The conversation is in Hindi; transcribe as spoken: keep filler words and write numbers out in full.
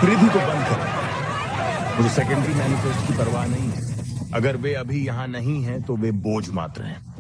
रिद्धि को बंद करें। मुझे सेकेंडरी मैनिफेस्ट की परवाह नहीं है। अगर वे अभी यहां नहीं हैं तो वे बोझ मात्र हैं।